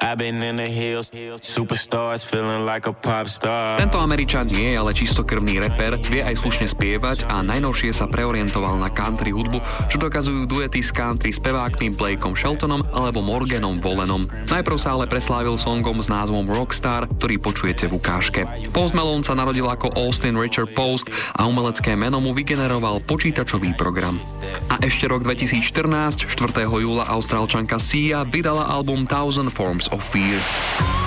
I've been in the hills, superstars feeling like a pop star. Tento Američan nie je ale čistokrvný reper, vie aj slušne spievať a najnovšie sa preorientoval na country hudbu, čo dokazujú duety s country spevákmi Blakeom Sheltonom alebo Morganom Wallenom. Najprv sa ale preslávil songom s názvom Rockstar, ktorý počujete v ukážke. Post Malone sa narodil ako Austin Richard Post a umelecké meno mu vygeneroval počítačový program. A ešte rok 2014, 4. júla Austrálčanka Sia vydala album Thousand Forms of Fear.